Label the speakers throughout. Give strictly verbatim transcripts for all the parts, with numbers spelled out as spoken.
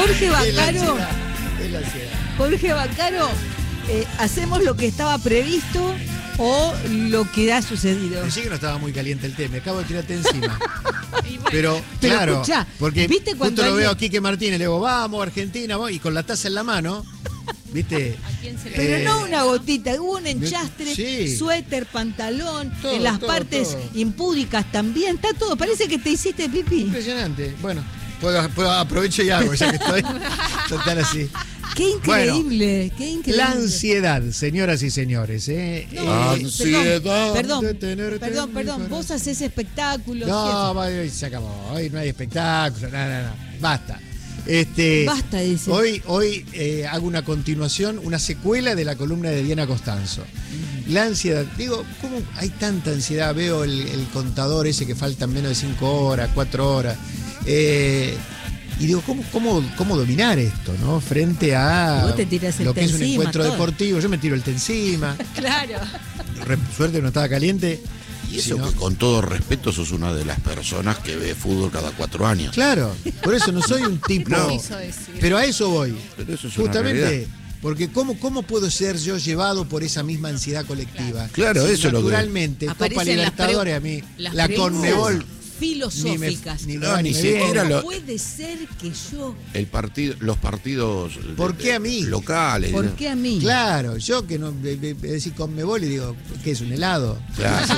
Speaker 1: Jorge Vaccaro.
Speaker 2: Es la ansiedad, es la ansiedad.
Speaker 1: Jorge Vaccaro, eh, ¿hacemos lo que estaba previsto o lo que ha sucedido?
Speaker 2: Pensé que no estaba muy caliente el tema, me acabo de tirarte encima.
Speaker 3: Y bueno,
Speaker 2: Pero,
Speaker 1: Pero
Speaker 2: claro,
Speaker 1: escuchá,
Speaker 2: porque
Speaker 1: ¿viste
Speaker 2: justo
Speaker 1: cuando
Speaker 2: lo veo a
Speaker 1: alguien-
Speaker 2: Quique Martínez, le digo, vamos, Argentina, vamos, y con la taza en la mano, ¿viste?
Speaker 3: ¿a quién se le
Speaker 1: Pero
Speaker 2: Eh,
Speaker 1: no una gotita, hubo un enchastre,
Speaker 2: sí.
Speaker 1: suéter, pantalón,
Speaker 2: Todo,
Speaker 1: en las
Speaker 2: todo,
Speaker 1: partes
Speaker 2: todo.
Speaker 1: impúdicas también, está todo, parece que te hiciste pipí.
Speaker 2: Impresionante. Bueno, puedo, puedo- aprovecho y hago, ya que estoy total así.
Speaker 1: Qué increíble, qué increíble.
Speaker 2: La ansiedad, señoras y señores. ¿eh?
Speaker 1: No,
Speaker 2: Eh,
Speaker 1: perdón, perdón,
Speaker 2: de tenerte
Speaker 1: perdón,
Speaker 2: en
Speaker 1: perdón,
Speaker 2: mi
Speaker 1: vos
Speaker 2: corazón.
Speaker 1: haces espectáculos. y
Speaker 2: No,
Speaker 1: eso.
Speaker 2: va, hoy se acabó. Hoy no hay espectáculo, no, no, no. Basta. Este,
Speaker 1: Basta, dice.
Speaker 2: Hoy, hoy eh, hago una continuación, una secuela de la columna de Diana Costanzo. La ansiedad. Digo, ¿cómo hay tanta ansiedad? Veo el, el contador ese que faltan menos de cinco horas, cuatro horas. Eh, y digo, ¿cómo, cómo, ¿cómo dominar esto, no? Frente a
Speaker 1: Vos te tirás el
Speaker 2: lo
Speaker 1: té
Speaker 2: que es un
Speaker 1: encima,
Speaker 2: encuentro
Speaker 1: todo.
Speaker 2: deportivo. Yo me tiro el té encima.
Speaker 3: Claro.
Speaker 2: Re- suerte no estaba caliente.
Speaker 4: Y
Speaker 2: Si
Speaker 4: eso
Speaker 2: no-
Speaker 4: que con todo respeto sos una de las personas que ve fútbol cada cuatro años.
Speaker 2: Claro, por eso no soy un tipo.
Speaker 4: No.
Speaker 3: Quiso decir.
Speaker 2: Pero a eso voy.
Speaker 4: Pero eso es una
Speaker 2: Justamente,
Speaker 4: realidad.
Speaker 2: porque ¿cómo, ¿cómo puedo ser yo llevado por esa misma ansiedad colectiva?
Speaker 4: Claro,
Speaker 2: Si
Speaker 4: eso es lo que-
Speaker 2: naturalmente, Copa
Speaker 1: Aparecen las
Speaker 2: Libertadores, a
Speaker 1: pre-
Speaker 2: mí,
Speaker 1: las
Speaker 2: la
Speaker 1: preguntas
Speaker 2: Conmebol,
Speaker 1: filosóficas.
Speaker 2: ni me-
Speaker 4: No,
Speaker 2: va
Speaker 4: ni
Speaker 2: me
Speaker 4: siquiera
Speaker 2: viene.
Speaker 4: lo-
Speaker 1: ¿Cómo puede ser que yo?
Speaker 4: El partido, los partidos de-
Speaker 2: ¿Por qué a mí?
Speaker 4: locales.
Speaker 1: ¿Por
Speaker 4: ¿no?
Speaker 1: qué a mí?
Speaker 2: Claro, yo que no, de- de- de decir Conmebol y digo, ¿qué es un helado?
Speaker 4: Claro.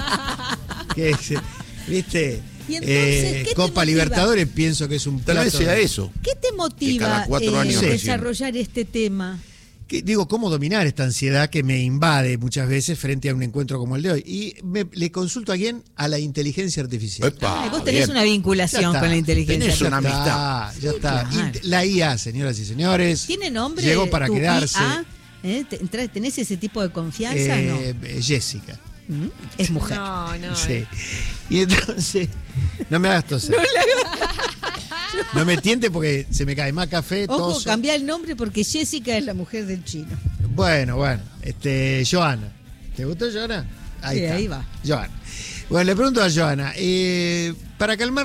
Speaker 2: ¿Qué es? ¿Viste?
Speaker 1: Y entonces, ¿qué te
Speaker 2: Copa
Speaker 1: motiva?
Speaker 2: Libertadores pienso que es un
Speaker 4: Tal vez
Speaker 2: plato.
Speaker 4: sea eso.
Speaker 1: ¿Qué te
Speaker 4: Que
Speaker 1: motiva
Speaker 4: cada cuatro
Speaker 1: eh,
Speaker 4: años
Speaker 2: recién.
Speaker 1: desarrollar este tema?
Speaker 2: Que, digo, ¿cómo dominar esta ansiedad que me invade muchas veces frente a un encuentro como el de hoy? Y me- le consulto a quién, a la inteligencia artificial.
Speaker 4: Epa,
Speaker 1: Ay, vos tenés
Speaker 4: bien.
Speaker 1: una
Speaker 2: Ya
Speaker 1: vinculación
Speaker 2: está.
Speaker 1: con la inteligencia.
Speaker 4: Tenés
Speaker 2: Ya
Speaker 4: una
Speaker 2: está, ya está.
Speaker 1: claro.
Speaker 2: Int- La I A, señoras y señores.
Speaker 1: ¿Tiene nombre?
Speaker 2: Llegó para
Speaker 1: tu
Speaker 2: quedarse.
Speaker 1: I A? ¿Eh? ¿Te- entra- ¿Tenés ese tipo de confianza?
Speaker 2: Eh, eh, Jessica.
Speaker 1: ¿No? ¿Mm? Es mujer.
Speaker 3: No, no.
Speaker 2: Sí.
Speaker 3: eh.
Speaker 2: Y entonces, no me hagas toser. No me tiente porque se me cae más café,
Speaker 1: Ojo,
Speaker 2: toso.
Speaker 1: cambia el nombre porque Jessica es la mujer del chino.
Speaker 2: Bueno, bueno, este, Joana. ¿Te gustó Joana? Ahí
Speaker 1: Sí,
Speaker 2: está.
Speaker 1: ahí va.
Speaker 2: Joana. Bueno, le pregunto a Joana, eh, para calmar